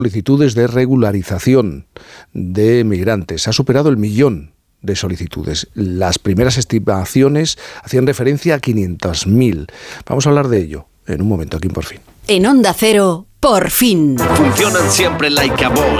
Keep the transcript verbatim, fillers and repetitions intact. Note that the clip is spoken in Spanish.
solicitudes de regularización de migrantes. Ha superado el millón de solicitudes. Las primeras estimaciones hacían referencia a quinientos mil. Vamos a hablar de ello en un momento aquí en Por Fin. En Onda Cero, Por Fin. Funcionan siempre like a boss.